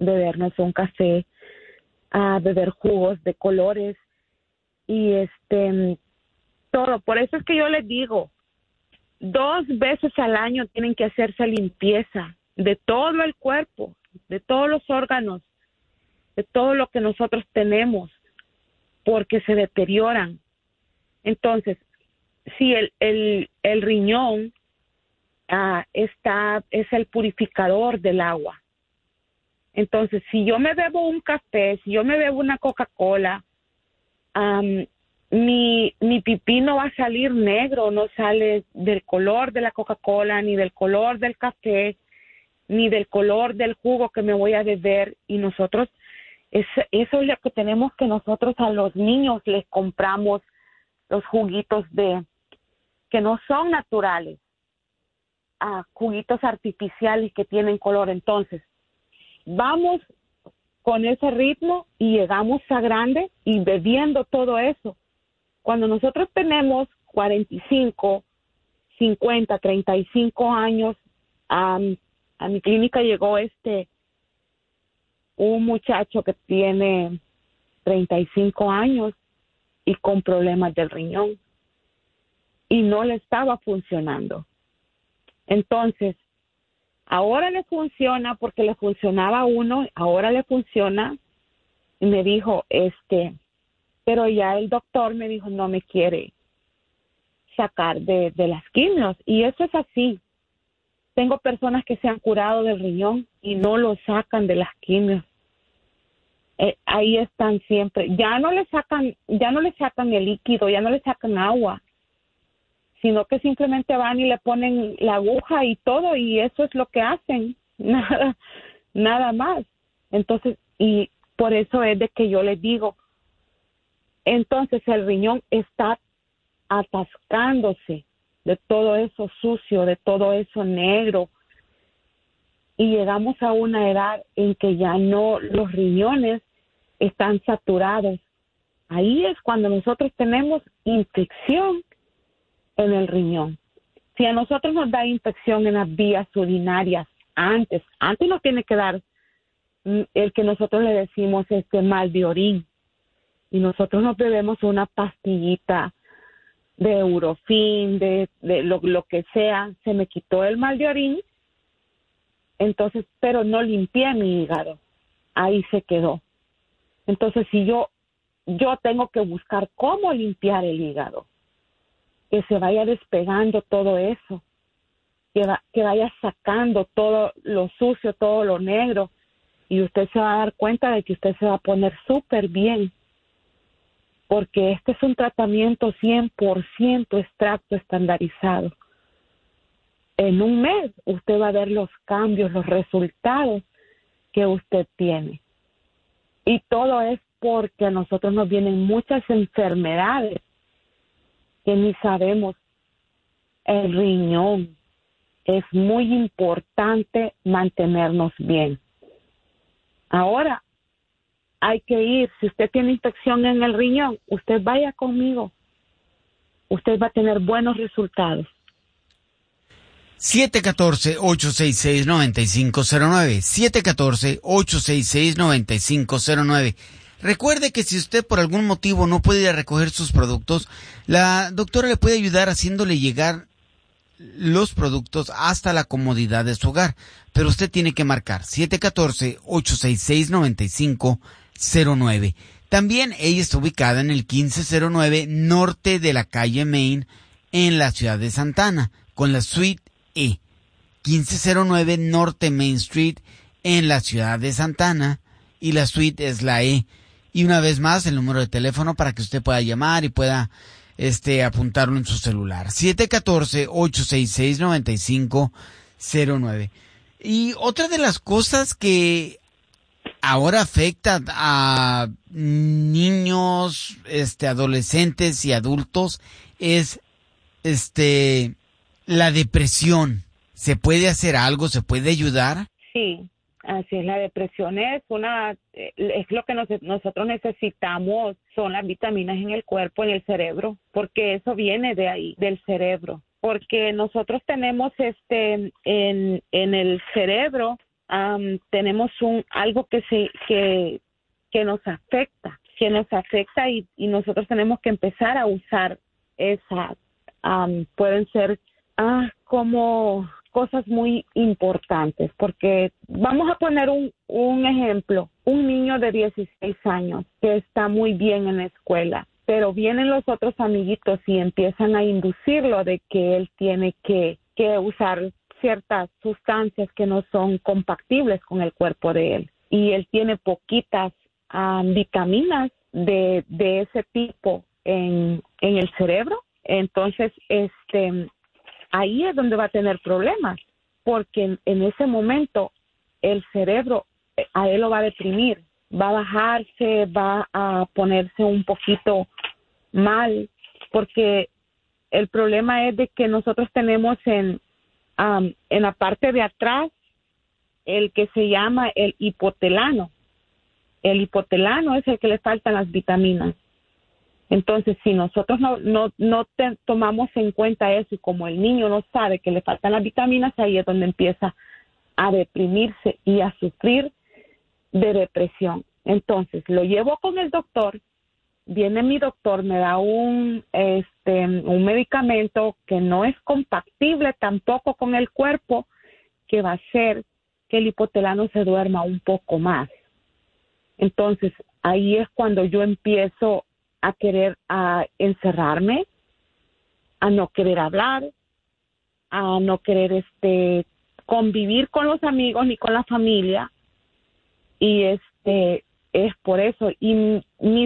bebernos un café, a beber jugos de colores y todo. Por eso es que yo les digo, 2 veces al año tienen que hacerse limpieza de todo el cuerpo, de todos los órganos, de todo lo que nosotros tenemos, porque se deterioran. Entonces, si el riñón es el purificador del agua. Entonces, si yo me bebo un café, si yo me bebo una Coca-Cola, mi pipí no va a salir negro, no sale del color de la Coca-Cola, ni del color del café, ni del color del jugo que me voy a beber. Y nosotros, eso es lo que tenemos, que nosotros a los niños les compramos los juguitos que no son naturales, juguitos artificiales que tienen color. Entonces, vamos con ese ritmo y llegamos a grande y bebiendo todo eso. Cuando nosotros tenemos 45, 50, 35 años, a mi clínica llegó un muchacho que tiene 35 años y con problemas del riñón y no le estaba funcionando. Entonces, ahora le funciona porque le funcionaba a uno, ahora le funciona, y me dijo, pero ya el doctor me dijo, no me quiere sacar de las quimios, y eso es así. Tengo personas que se han curado del riñón y no lo sacan de las quimios. Ahí están siempre. Ya no le sacan el líquido, ya no le sacan agua, sino que simplemente van y le ponen la aguja y todo, y eso es lo que hacen, nada más. Entonces, y por eso es de que yo les digo, entonces el riñón está atascándose de todo eso sucio, de todo eso negro, y llegamos a una edad en que ya no, los riñones están saturados. Ahí es cuando nosotros tenemos infección en el riñón. Si a nosotros nos da infección en las vías urinarias antes nos tiene que dar el que nosotros le decimos mal de orín, y nosotros nos bebemos una pastillita de Eurofin, de lo que sea, se me quitó el mal de orín, entonces, pero no limpié mi hígado, ahí se quedó. Entonces, si yo tengo que buscar cómo limpiar el hígado, que se vaya despegando todo eso, que vaya sacando todo lo sucio, todo lo negro, y usted se va a dar cuenta de que usted se va a poner súper bien, porque este es un tratamiento 100% extracto estandarizado. En un mes usted va a ver los cambios, los resultados que usted tiene. Y todo es porque a nosotros nos vienen muchas enfermedades que ni sabemos. El riñón, es muy importante mantenernos bien. Ahora, hay que ir, si usted tiene infección en el riñón, usted vaya conmigo. Usted va a tener buenos resultados. 714-866-9509. 714-866-9509. Recuerde que si usted por algún motivo no puede ir a recoger sus productos, la doctora le puede ayudar haciéndole llegar los productos hasta la comodidad de su hogar. Pero usted tiene que marcar 714-866-9509. También ella está ubicada en el 1509 norte de la calle Main en la ciudad de Santa Ana, con la suite E. 1509 Norte Main Street en la ciudad de Santa Ana, y la suite es la E. Y una vez más el número de teléfono para que usted pueda llamar y pueda apuntarlo en su celular. 714-866-9509. Y otra de las cosas que ahora afecta a niños, adolescentes y adultos es la depresión. ¿Se puede hacer algo? ¿Se puede ayudar? Sí, así es. La depresión es lo que nosotros necesitamos, son las vitaminas en el cuerpo, en el cerebro, porque eso viene de ahí, del cerebro. Porque nosotros tenemos en el cerebro tenemos algo que nos afecta, y nosotros tenemos que empezar a usar esa, pueden ser como cosas muy importantes, porque vamos a poner un ejemplo, un niño de 16 años que está muy bien en la escuela, pero vienen los otros amiguitos y empiezan a inducirlo de que él tiene que usar ciertas sustancias que no son compatibles con el cuerpo de él, y él tiene poquitas vitaminas de ese tipo en el cerebro. Entonces ahí es donde va a tener problemas, porque en ese momento el cerebro a él lo va a deprimir, va a bajarse, va a ponerse un poquito mal, porque el problema es de que nosotros tenemos en la parte de atrás el que se llama el hipotelano. El hipotelano es el que le faltan las vitaminas. Entonces, si nosotros no tomamos en cuenta eso, y como el niño no sabe que le faltan las vitaminas, ahí es donde empieza a deprimirse y a sufrir de depresión. Entonces, lo llevo con el doctor, viene mi doctor, me da un medicamento que no es compatible tampoco con el cuerpo, que va a hacer que el hipotelano se duerma un poco más. Entonces, ahí es cuando yo empiezo a querer encerrarme, a no querer hablar, a no querer convivir con los amigos ni con la familia, y es por eso. Y mi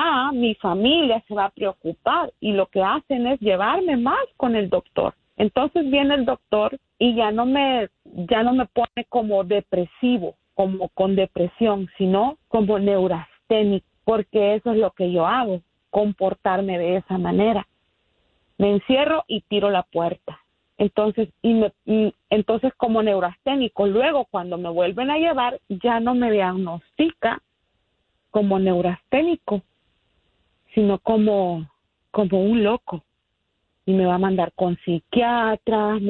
familia se va a preocupar, y lo que hacen es llevarme más con el doctor. Entonces viene el doctor y ya no me pone como depresivo, como con depresión, sino como neurasténico, porque eso es lo que yo hago, comportarme de esa manera. Me encierro y tiro la puerta. Entonces, entonces como neurasténico, luego cuando me vuelven a llevar, ya no me diagnostica como neurasténico, sino como un loco, y me va a mandar con psiquiatras,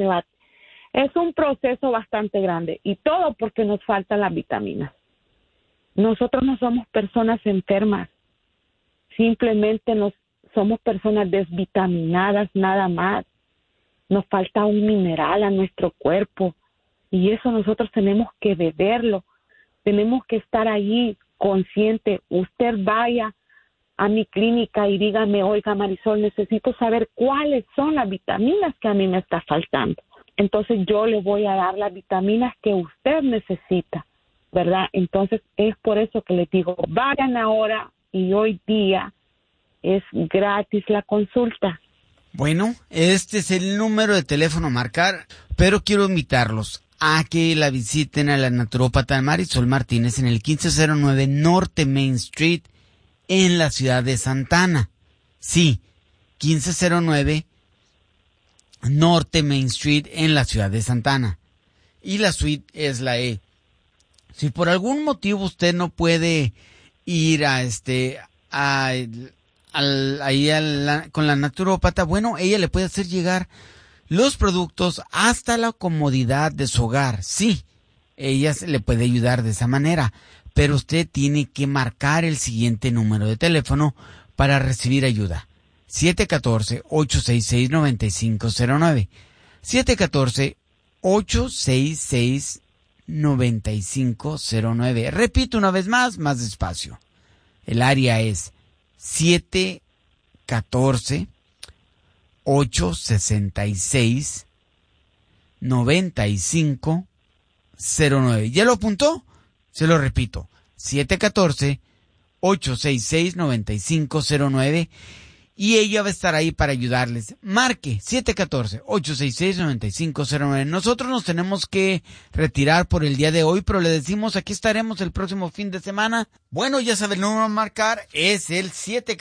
es un proceso bastante grande, y todo porque nos faltan las vitaminas. Nosotros no somos personas enfermas, simplemente somos personas desvitaminadas nada más. Nos falta un mineral a nuestro cuerpo, y eso nosotros tenemos que beberlo, tenemos que estar allí consciente. Usted vaya a mi clínica y dígame, oiga Marisol, necesito saber cuáles son las vitaminas que a mí me está faltando. Entonces yo le voy a dar las vitaminas que usted necesita, ¿verdad? Entonces es por eso que les digo, vayan ahora, y hoy día es gratis la consulta. Bueno, este es el número de teléfono a marcar, pero quiero invitarlos a que la visiten a la naturópata Marisol Martínez en el 1509 Norte Main Street en la ciudad de Santa Ana. Sí, 1509 Norte Main Street en la ciudad de Santa Ana. Y la suite es la E. Si por algún motivo usted no puede ir con la naturópata, bueno, ella le puede hacer llegar los productos hasta la comodidad de su hogar. Sí, ella le puede ayudar de esa manera, pero usted tiene que marcar el siguiente número de teléfono para recibir ayuda. 714-866-9509. 714-866-9509. Repito una vez más despacio. El área es 714-866-9509. ¿Ya lo apuntó? Se lo repito. 714-866-9509. Y ella va a estar ahí para ayudarles. Marque 714-866-9509. Nosotros nos tenemos que retirar por el día de hoy, pero le decimos, aquí estaremos el próximo fin de semana. Bueno, ya sabe, el número a marcar es el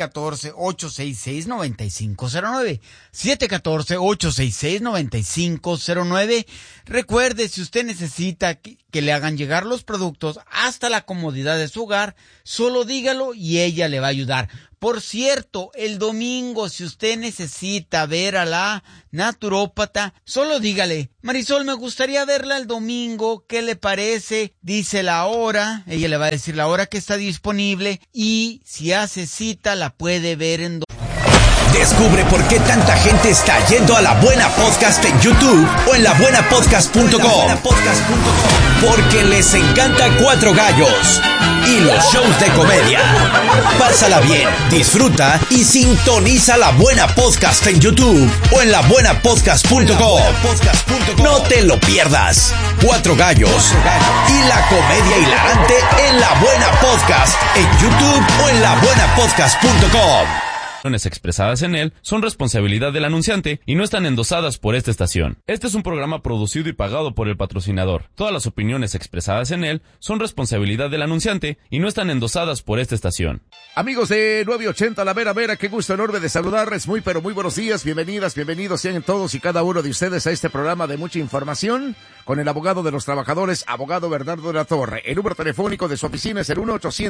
714-866-9509. 714-866-9509. Recuerde, si usted necesita que le hagan llegar los productos hasta la comodidad de su hogar. Solo dígalo y ella le va a ayudar. Por cierto, el domingo, si usted necesita ver a la naturópata, solo dígale: Marisol, me gustaría verla el domingo, ¿qué le parece? Dice la hora, ella le va a decir la hora que está disponible, y si hace cita la puede ver en Descubre por qué tanta gente está yendo a La Buena Podcast en YouTube o en labuenapodcast.com. Porque les encanta Cuatro Gallos y los shows de comedia. Pásala bien, disfruta y sintoniza La Buena Podcast en YouTube o en labuenapodcast.com. No te lo pierdas. Cuatro Gallos y la comedia hilarante en La Buena Podcast en YouTube o en labuenapodcast.com. Expresadas en él son responsabilidad del anunciante y no están endosadas por esta estación. Este es un programa producido y pagado por el patrocinador. Todas las opiniones expresadas en él son responsabilidad del anunciante y no están endosadas por esta estación. Amigos de 980 La Mera Mera, qué gusto enorme de saludarles. Muy pero muy buenos días, bienvenidas, bienvenidos sean todos y cada uno de ustedes a este programa de mucha información con el abogado de los trabajadores, abogado Bernardo de la Torre. El número telefónico de su oficina es el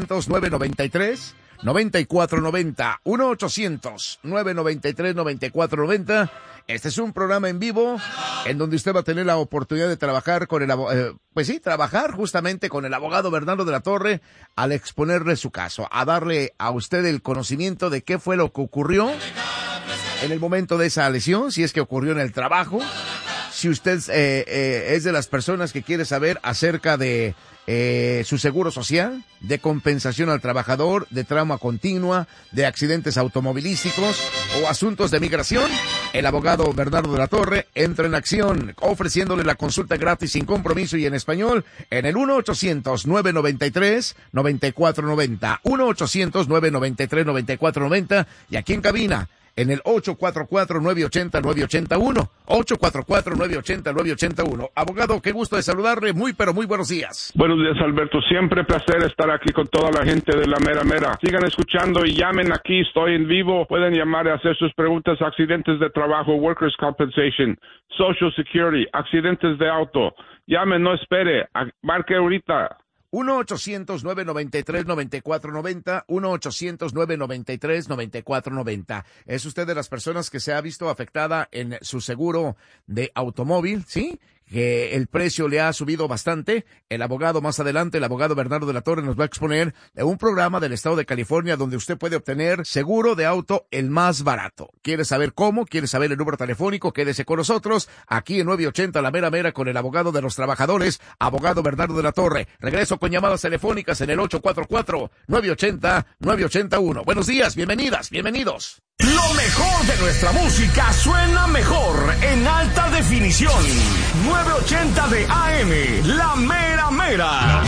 1-800-993-9490. 1-800-993-9490. Este es un programa en vivo en donde usted va a tener la oportunidad de trabajar con el trabajar justamente con el abogado Bernardo de la Torre al exponerle su caso, a darle a usted el conocimiento de qué fue lo que ocurrió en el momento de esa lesión, si es que ocurrió en el trabajo. Si usted es de las personas que quiere saber acerca de su seguro social, de compensación al trabajador, de trauma continua, de accidentes automovilísticos o asuntos de migración, el abogado Bernardo de la Torre entra en acción ofreciéndole la consulta gratis sin compromiso y en español en el 1-800-993-9490. 1-800-993-9490 y aquí en cabina en el 844-980-981. 844-980-981. Abogado, qué gusto de saludarle. Muy, pero muy buenos días. Buenos días, Alberto. Siempre placer estar aquí con toda la gente de La Mera Mera. Sigan escuchando y llamen aquí. Estoy en vivo. Pueden llamar y hacer sus preguntas. Accidentes de trabajo, workers' compensation, social security, accidentes de auto. Llamen, no espere. Marque ahorita. 1-800-993-9490, 1-800-993-9490. ¿Es usted de las personas que se ha visto afectada en su seguro de automóvil? ¿Sí? Que el precio le ha subido bastante. El abogado más adelante, el abogado Bernardo de la Torre, nos va a exponer de un programa del estado de California donde usted puede obtener seguro de auto el más barato. ¿Quiere saber cómo? ¿Quiere saber el número telefónico? Quédese con nosotros aquí en 980 La Mera Mera con el abogado de los trabajadores, abogado Bernardo de la Torre. Regreso con llamadas telefónicas en el 844-980-981. Buenos días, bienvenidas, bienvenidos. Lo mejor de nuestra música suena mejor en alta definición. 980 de AM, La Mera Mera.